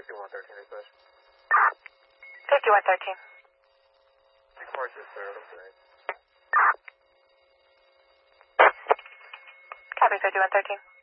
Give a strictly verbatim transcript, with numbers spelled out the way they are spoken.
fifty-one thirteen request. fifty-one thirteen. six Marches, sir. Tonight. Copy fifty-one thirteen.